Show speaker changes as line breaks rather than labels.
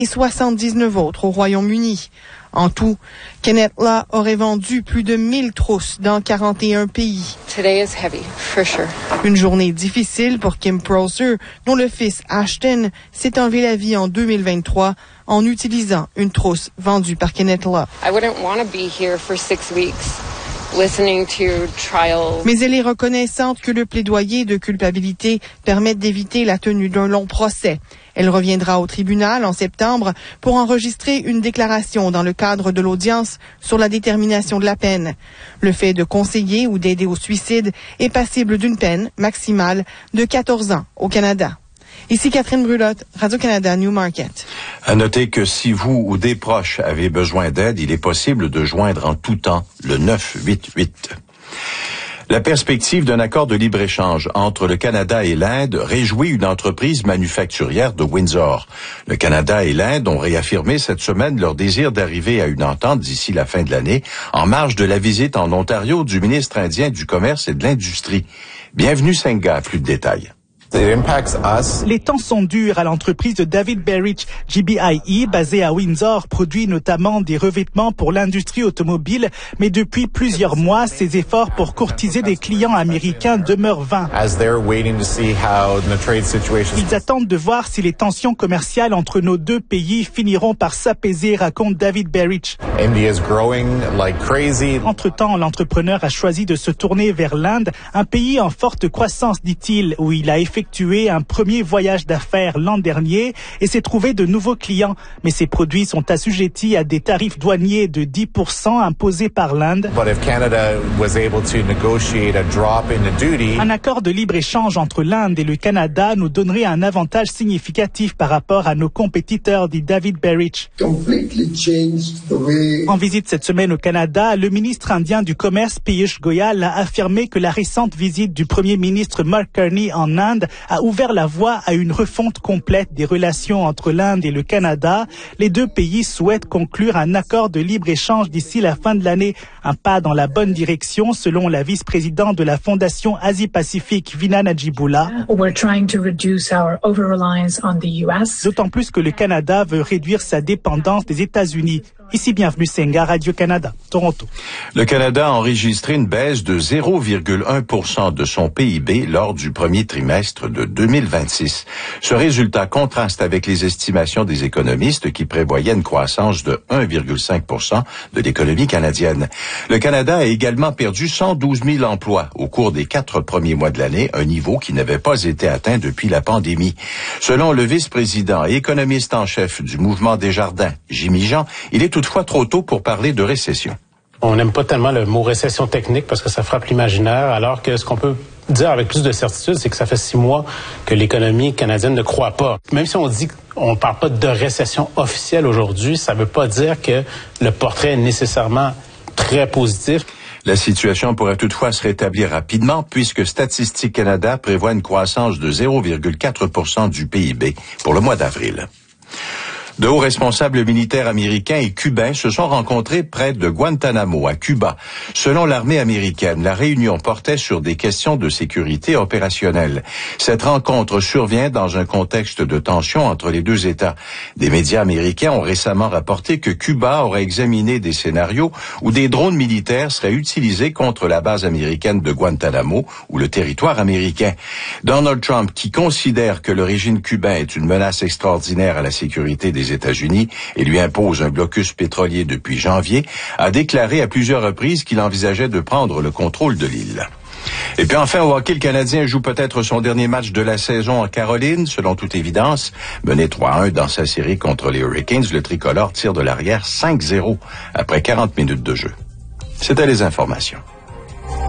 et 79 autres au Royaume-Uni. En tout, Kenneth La aurait vendu plus de 1000 trousses dans 41 pays.
Today is heavy, for sure.
Une journée difficile pour Kim Prosser, dont le fils Ashton s'est enlevé la vie en 2023 en utilisant une trousse vendue par Kenneth La.
I wouldn't want to be here for 6 weeks. Listening to trials.
Mais elle est reconnaissante que le plaidoyer de culpabilité permette d'éviter la tenue d'un long procès. Elle reviendra au tribunal en septembre pour enregistrer une déclaration dans le cadre de l'audience sur la détermination de la peine. Le fait de conseiller ou d'aider au suicide est passible d'une peine maximale de 14 ans au Canada. Ici Catherine Brulotte, Radio-Canada Newmarket.
À noter que si vous ou des proches avez besoin d'aide, il est possible de joindre en tout temps le 988. La perspective d'un accord de libre-échange entre le Canada et l'Inde réjouit une entreprise manufacturière de Windsor. Le Canada et l'Inde ont réaffirmé cette semaine leur désir d'arriver à une entente d'ici la fin de l'année, en marge de la visite en Ontario du ministre indien du Commerce et de l'Industrie. Bienvenue Senga, plus de détails.
Les temps sont durs à l'entreprise de David Berridge. GBIE, basée à Windsor, produit notamment des revêtements pour l'industrie automobile, mais depuis plusieurs mois, ses efforts pour courtiser des clients américains demeurent vains. Ils attendent de voir si les tensions commerciales entre nos deux pays finiront par s'apaiser, raconte David Berridge. Entre-temps, l'entrepreneur a choisi de se tourner vers l'Inde, un pays en forte croissance, dit-il, où il a effectué un premier voyage d'affaires l'an dernier et s'est trouvé de nouveaux clients. Mais ces produits sont assujettis à des tarifs douaniers de 10% imposés par l'Inde. Un accord de libre-échange entre l'Inde et le Canada nous donnerait un avantage significatif par rapport à nos compétiteurs, dit David Berridge. En visite cette semaine au Canada, le ministre indien du Commerce, Piyush Goyal, a affirmé que la récente visite du premier ministre Mark Carney en Inde a ouvert la voie à une refonte complète des relations entre l'Inde et le Canada. Les deux pays souhaitent conclure un accord de libre-échange d'ici la fin de l'année. Un pas dans la bonne direction, selon la vice-présidente de la Fondation Asie-Pacifique, Veena Najibullah. D'autant plus que le Canada veut réduire sa dépendance des États-Unis. Ici, bienvenue Senga, Radio-Canada, Toronto.
Le Canada a enregistré une baisse de 0,1% de son PIB lors du premier trimestre de 2026. Ce résultat contraste avec les estimations des économistes qui prévoyaient une croissance de 1,5% de l'économie canadienne. Le Canada a également perdu 112 000 emplois au cours des 4 premiers mois de l'année, un niveau qui n'avait pas été atteint depuis la pandémie. Selon le vice-président et économiste en chef du Mouvement Desjardins, Jimmy Jean, il est toutefois trop tôt pour parler de récession.
On n'aime pas tellement le mot récession technique parce que ça frappe l'imaginaire, alors que ce qu'on peut dire avec plus de certitude, c'est que ça fait 6 mois que l'économie canadienne ne croît pas. Même si on dit qu'on ne parle pas de récession officielle aujourd'hui, ça ne veut pas dire que le portrait est nécessairement très positif.
La situation pourrait toutefois se rétablir rapidement puisque Statistique Canada prévoit une croissance de 0,4% du PIB pour le mois d'avril. De hauts responsables militaires américains et cubains se sont rencontrés près de Guantanamo, à Cuba. Selon l'armée américaine, la réunion portait sur des questions de sécurité opérationnelle. Cette rencontre survient dans un contexte de tension entre les deux États. Des médias américains ont récemment rapporté que Cuba aurait examiné des scénarios où des drones militaires seraient utilisés contre la base américaine de Guantanamo ou le territoire américain. Donald Trump, qui considère que le régime cubain est une menace extraordinaire à la sécurité des États-Unis et lui impose un blocus pétrolier depuis janvier, a déclaré à plusieurs reprises qu'il envisageait de prendre le contrôle de l'île. Et puis enfin, au hockey, le Canadien joue peut-être son dernier match de la saison en Caroline, selon toute évidence. Mené 3-1 dans sa série contre les Hurricanes, le tricolore tire de l'arrière 5-0 après 40 minutes de jeu. C'était les informations.